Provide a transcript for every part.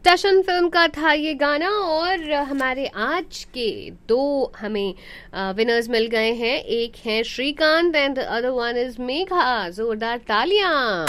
दर्शन film का था ये गाना। और हमारे आज के 2 हमें विनर्स मिल गए हैं। एक है Shrikant and the other one is Megha. जोरदार तालियां।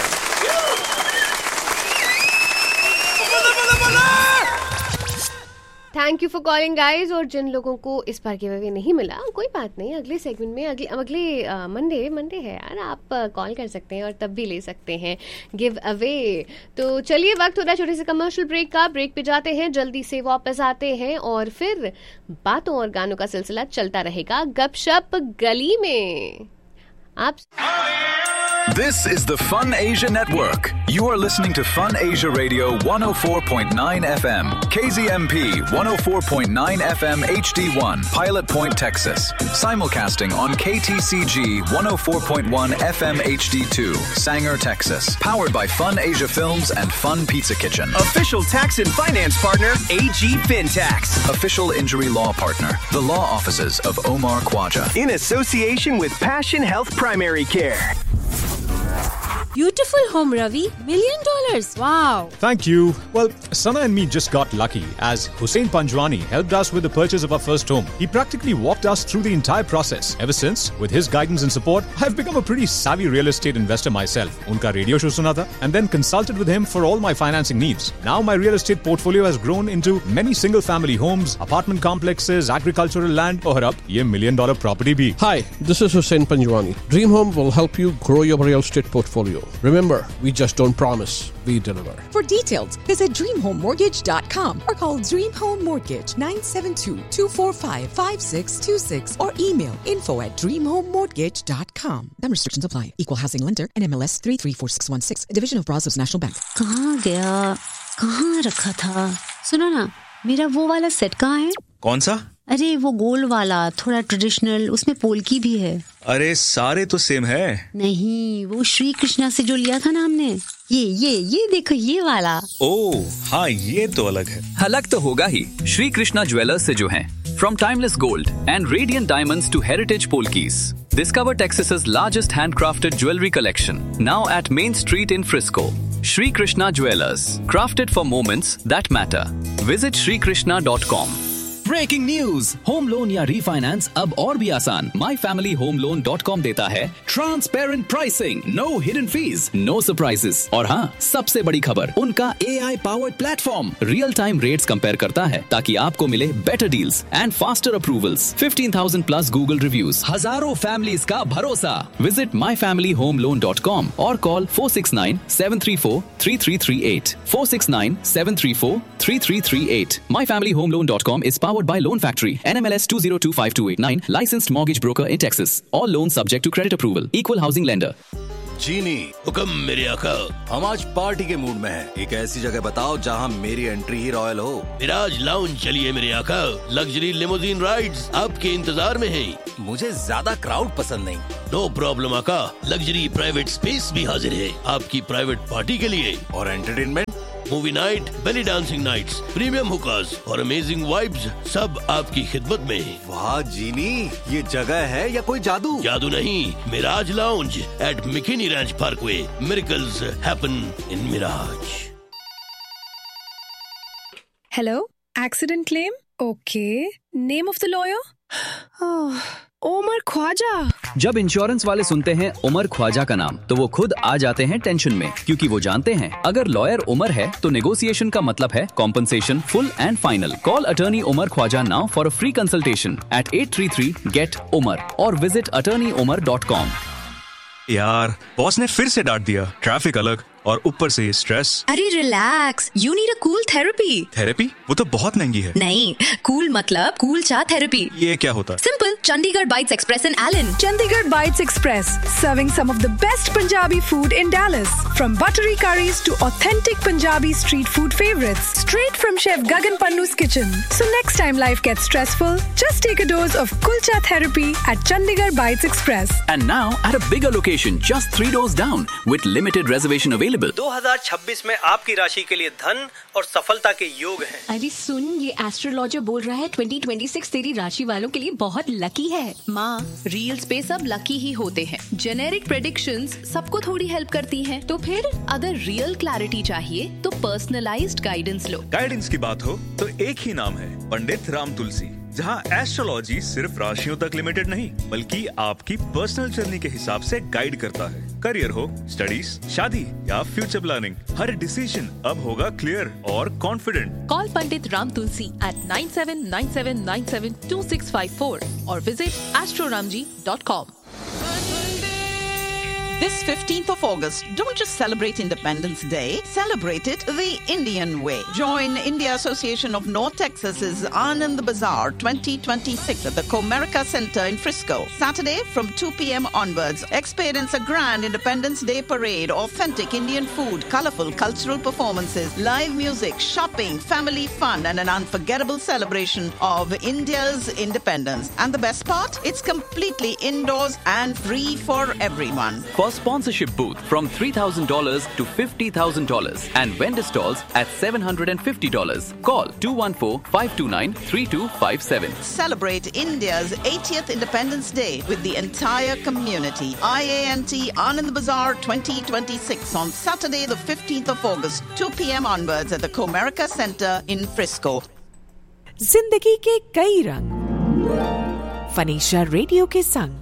Thank you for calling guys. और जिन लोगों को इस बार गिव अवे नहीं मिला, कोई बात नहीं, अगले सेगमेंट में अगले मंडे है यार, आप कॉल कर सकते हैं और तब भी ले सकते हैं गिव अवे। तो चलिए, वक्त हो रहा है छोटे से कमर्शियल ब्रेक का। ब्रेक पे जाते हैं, जल्दी से वापस आते हैं और फिर बातों और गानों का सिलसिला चलता रहेगा गपशप गली में। आप This is the Fun Asia Network. You are listening to Fun Asia Radio 104.9 FM, KZMP 104.9 FM HD1, Pilot Point, Texas. Simulcasting on KTCG 104.1 FM HD2, Sanger, Texas. Powered by Fun Asia Films and Fun Pizza Kitchen. Official tax and finance partner, AG FinTax. Official injury law partner, the law offices of Omar Khwaja. In association with Passion Health Primary Care. Beautiful home, Ravi. $1 million. Wow. Thank you. Well, Sana and me just got lucky as Hussein Panjwani helped us with the purchase of our first home. He practically walked us through the entire process. Ever since, with his guidance and support, I've become a pretty savvy real estate investor myself. Unka radio show suna tha and then consulted with him for all my financing needs. Now my real estate portfolio has grown into many single family homes, apartment complexes, agricultural land और अब ये $1 million property भी. Hi, this is Hussein Panjwani. Dream Home will help you grow your real estate portfolio. Remember, we just don't promise, we deliver. For details, visit DreamHomeMortgage.com or call Dream Home Mortgage 972-245-5626 or email info@DreamHomeMortgage.com. Some restrictions apply. Equal Housing Lender, NMLS 334616, a division of Brazos National Bank. कहाँ गया? कहाँ रखा था? सुनो ना, मेरा वो वाला सेट कहाँ है? कौन सा? अरे वो गोल वाला, थोड़ा ट्रेडिशनल, उसमें पोल्की भी है। अरे सारे तो सेम है। नहीं, वो श्री कृष्णा से जो लिया था ना हमने, ये देखो ये वाला। ओह हाँ, ये तो अलग है। अलग तो होगा ही, श्री कृष्णा ज्वेलर्स से जो हैं। From timeless gold and radiant diamonds to heritage polkis, discover Texas's largest handcrafted jewelry collection. Now at Main Street in Frisco. Shri Krishna Jewelers, crafted for moments that matter. Visit shrikrishna.com. Breaking news, home loan या refinance अब और भी आसान। myfamilyhomeloan.com देता है transparent pricing, no hidden fees, no surprises. और हाँ, सबसे बड़ी खबर, उनका AI powered platform real time rates compare करता है ताकि आपको मिले better deals and faster approvals. 15,000 plus Google reviews, हजारों फैमिलीज का भरोसा। विजिट myfamilyhomeloan.com और call 469-734-3338 469-734-3338। myfamilyhomeloan.com is powered by Loan Factory, NMLS 2025289, licensed mortgage broker in Texas. All loans subject to credit approval. Equal housing lender. जीनी, हुक्म मेरे आका। हम आज party के मूड में हैं। एक ऐसी जगह बताओ जहां मेरी एंट्री ही रॉयल हो। मिराज लाउंज चलिए मेरे आका। लग्जरी लिमोजिन राइड्स आपके इंतजार में हैं। मुझे ज्यादा क्राउड पसंद नहीं। नो प्रॉब्लम आका, लग्जरी प्राइवेट स्पेस भी हाजिर है आपकी प्राइवेट पार्टी के लिए। और entertainment, movie night, belly dancing nights, premium हुकास और अमेजिंग वाइब्स, सब आपकी खिदमत में। वाह जीनी, ये जगह है या कोई जादू? जादू नहीं, Miraj lounge eight मिकिनी ranch Parkway. Miracles happen in Miraj. Hello, accident claim? Okay. Name of the lawyer? Umar Khwaja. जब इंश्योरेंस वाले सुनते हैं उमर ख्वाजा का नाम, तो वो खुद आ जाते हैं टेंशन में, क्योंकि वो जानते हैं अगर लॉयर उमर है तो नेगोशिएशन का मतलब है compensation full and final. Call attorney Umar Khwaja now for a free consultation eight 833-GET-UMAR और विजिट attorneyumar.com। यार, बॉस ने फिर से डांट दिया। ट्रैफिक अलग और ऊपर से ये स्ट्रेस। अरे relax, you need a cool therapy. Therapy? वो तो बहुत महंगी है। नहीं, कूल मतलब कूल चा थेरेपी। ये क्या होता है? Simple, Chandigarh Bites Express in Allen. Chandigarh Bites Express, serving some of the best Punjabi food in Dallas. From buttery curries to authentic Punjabi street food favorites. Straight from Chef Gagan Pannu's kitchen. So next time life gets stressful, just take a dose of Kulcha therapy at Chandigarh Bites Express. And now at a bigger location, just 3 doors down, with limited reservation available. available. 2026 में आपकी राशि के लिए धन और सफलता के योग हैं। अरे सुन, ये एस्ट्रोलॉजर बोल रहा है 2026 तेरी राशि वालों के लिए बहुत लकी है। माँ, रील्स पे सब लकी ही होते हैं। जेनेरिक प्रेडिक्शंस सबको थोड़ी हेल्प करती हैं। तो फिर अगर रियल क्लैरिटी चाहिए तो पर्सनलाइज्ड गाइडेंस लो। गाइडेंस की बात हो तो एक ही नाम है, पंडित राम तुलसी, जहां एस्ट्रोलॉजी सिर्फ राशियों तक लिमिटेड नहीं बल्कि आपकी पर्सनल जर्नी के हिसाब से गाइड करता है। करियर हो, स्टडीज, शादी या फ्यूचर प्लानिंग, हर डिसीजन अब होगा क्लियर और confident. Call Pandit Ram Tulsi at 9797972654 or visit astroramji.com. This 15th of August, don't just celebrate Independence Day, celebrate it the Indian way. Join India Association of North Texas's Anand Bazaar 2026 at the Comerica Center in Frisco. Saturday from 2 p.m. onwards, experience a grand Independence Day parade, authentic Indian food, colorful cultural performances, live music, shopping, family fun, and an unforgettable celebration of India's independence. And the best part? It's completely indoors and free for everyone. For sponsorship booth from $3,000 to $50,000 and vendor stalls at $750. Call 214-529-3257. Celebrate India's 80th Independence Day with the entire community. IANT Anand Bazaar 2026 on Saturday the 15th of August, 2 p.m. onwards at the Comerica Center in Frisco. जिंदगी के कई रंग फनीशा radio के संग।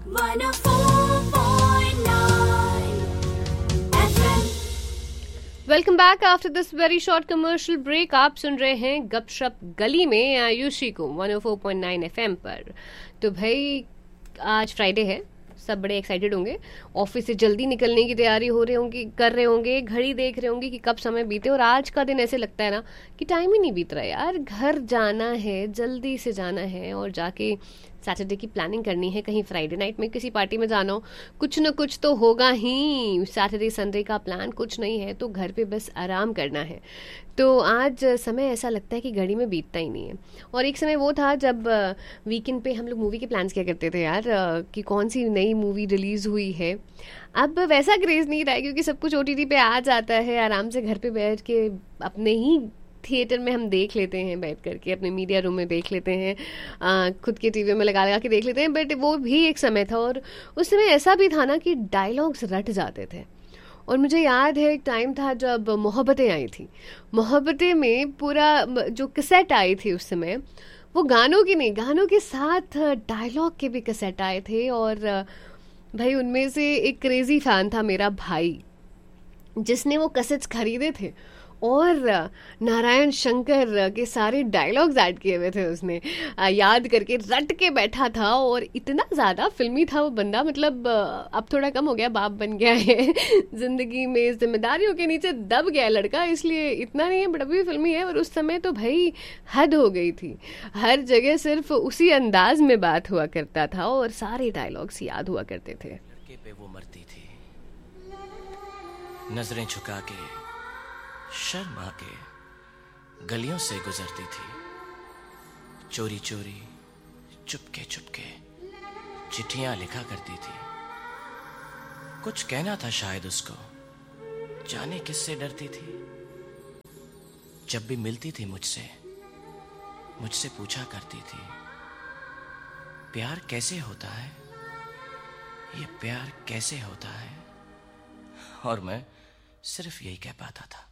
Welcome back after this very short commercial break. आप सुन रहे हैं गपशप गली में आयुषी को 104.9 FM पर। तो भाई आज फ्राइडे है, सब बड़े एक्साइटेड होंगे, ऑफिस से जल्दी निकलने की तैयारी कर रहे होंगे, घड़ी देख रहे होंगे कि कब समय बीते। और आज का दिन ऐसे लगता है ना कि टाइम ही नहीं बीत रहा यार, घर जाना है, जल्दी से जाना है और जाके सैटरडे की प्लानिंग करनी है, कहीं फ्राइडे नाइट में किसी पार्टी में जाना हो, कुछ न कुछ तो होगा ही। सैटरडे संडे का प्लान कुछ नहीं है तो घर पे बस आराम करना है। तो आज समय ऐसा लगता है कि घड़ी में बीतता ही नहीं है। और एक समय वो था जब वीकेंड पे हम लोग मूवी के प्लान्स किया करते थे यार, कि कौन सी नई मूवी रिलीज़ हुई है। अब वैसा क्रेज़ नहीं रहा है क्योंकि सब कुछ OTT पे आ जाता है, आराम से घर पे बैठ के अपने ही थिएटर में हम देख लेते हैं, बैठ करके अपने मीडिया रूम में देख लेते हैं, खुद के टीवी में लगा के देख लेते हैं। बट वो भी एक समय था और उस समय ऐसा भी था ना कि डायलॉग्स रट जाते थे। और मुझे याद है एक टाइम था जब मोहब्बतें आई थी, मोहब्बतें में पूरा जो कैसेट आई थी उस समय, वो गानों की नहीं, गानों के साथ डायलॉग के भी कैसेट आए थे। और भाई उनमें से एक क्रेज़ी फ़ैन था मेरा भाई, जिसने वो कैसेट्स खरीदे थे और नारायण शंकर के सारे डायलॉग्स ऐड किए हुए थे उसने, याद करके रट के बैठा था। और इतना ज़्यादा फिल्मी था वो बंदा, मतलब अब थोड़ा कम हो गया, बाप बन गया है, ज़िंदगी में जिम्मेदारियों के नीचे दब गया लड़का, इसलिए इतना नहीं है, बट अभी फिल्मी है। और उस समय तो भाई हद हो गई थी, हर जगह सिर्फ उसी अंदाज में बात हुआ करता था और सारे डायलॉग्स याद हुआ करते थे। लड़के पे वो मरती थी, नजरें झुका के, शर्मा के गलियों से गुजरती थी, चोरी चोरी चुपके चुपके चिट्ठियां लिखा करती थी। कुछ कहना था शायद उसको, जाने किससे डरती थी। जब भी मिलती थी मुझसे पूछा करती थी, प्यार कैसे होता है, ये प्यार कैसे होता है। और मैं सिर्फ यही कह पाता था,